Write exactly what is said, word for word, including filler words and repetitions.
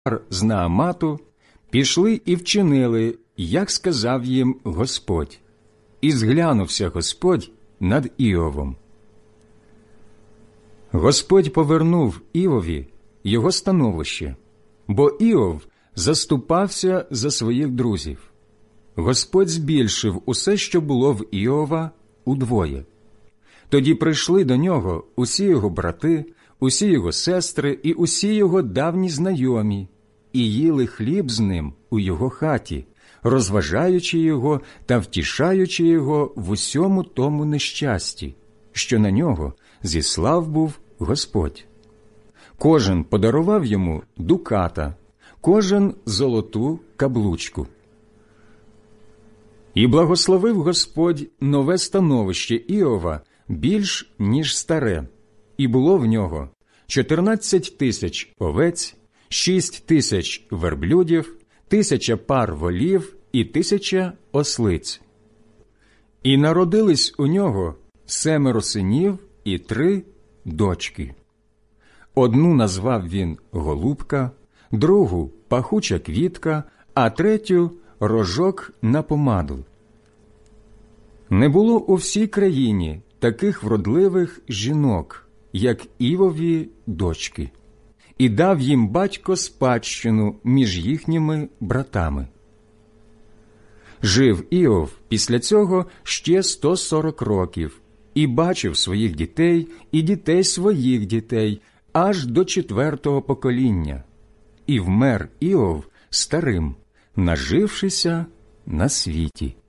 з Наамату пішли і вчинили, як сказав їм Господь. І зглянувся Господь над Іовом. Господь повернув Іові його становище, бо Іов заступався за своїх друзів. Господь збільшив усе, що було в Іова, удвоє. Тоді прийшли до нього усі його брати, усі його сестри і усі його давні знайомі, і їли хліб з ним у його хаті, розважаючи його та втішаючи його в усьому тому нещасті, що на нього зіслав був Господь. Кожен подарував йому дуката, кожен золоту каблучку. І благословив Господь нове становище Іова більш, ніж старе, і було в нього чотирнадцять тисяч овець, шість тисяч верблюдів, тисяча пар волів і тисяча ослиць. І народились у нього семеро синів і три дочки. Одну назвав він Голубка, другу – Пахуча квітка, а третю – Рожок на помаду. Не було у всій країні таких вродливих жінок, як Івові дочки, і дав їм батько спадщину між їхніми братами. Жив Іов після цього ще сто сорок років, і бачив своїх дітей і дітей своїх дітей аж до четвертого покоління. І вмер Іов старим, нажившися на світі.